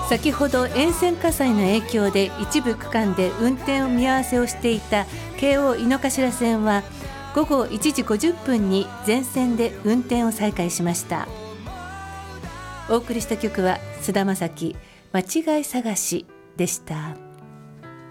先ほど沿線火災の影響で一部区間で運転を見合わせをしていた京王井の頭線は午後1時50分に全線で運転を再開しました。お送りした曲は菅田将暉、間違い探しでした。